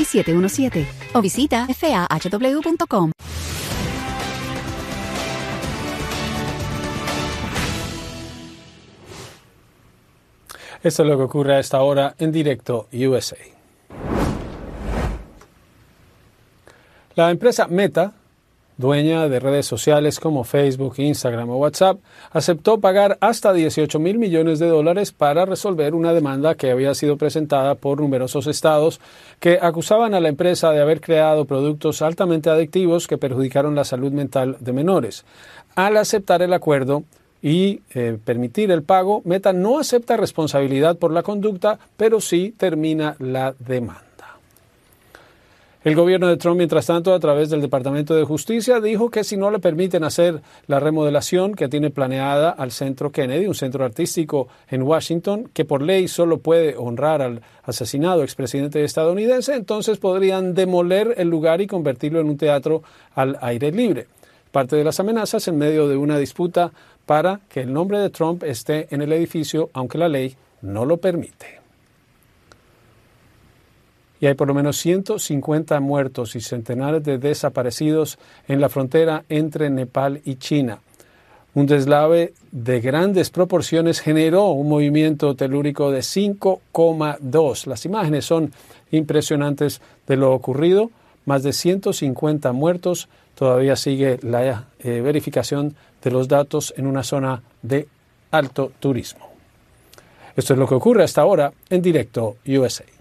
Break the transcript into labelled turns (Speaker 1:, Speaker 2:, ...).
Speaker 1: 6717 o visita fahw.com.
Speaker 2: Esto es lo que ocurre a esta hora en Directo USA. La empresa Meta, dueña de redes sociales como Facebook, Instagram o WhatsApp, aceptó pagar hasta $18 mil millones para resolver una demanda que había sido presentada por numerosos estados que acusaban a la empresa de haber creado productos altamente adictivos que perjudicaron la salud mental de menores. Al aceptar el acuerdo y permitir el pago, Meta no acepta responsabilidad por la conducta, pero sí termina la demanda. El gobierno de Trump, mientras tanto, a través del Departamento de Justicia, dijo que si no le permiten hacer la remodelación que tiene planeada al Centro Kennedy, un centro artístico en Washington, que por ley solo puede honrar al asesinado expresidente estadounidense, entonces podrían demoler el lugar y convertirlo en un teatro al aire libre. Parte de las amenazas en medio de una disputa para que el nombre de Trump esté en el edificio, aunque la ley no lo permite. Y hay por lo menos 150 muertos y centenares de desaparecidos en la frontera entre Nepal y China. Un deslave de grandes proporciones generó un movimiento telúrico de 5,2. Las imágenes son impresionantes de lo ocurrido. Más de 150 muertos. Todavía sigue la verificación de los datos en una zona de alto turismo. Esto es lo que ocurre hasta ahora en Directo USA.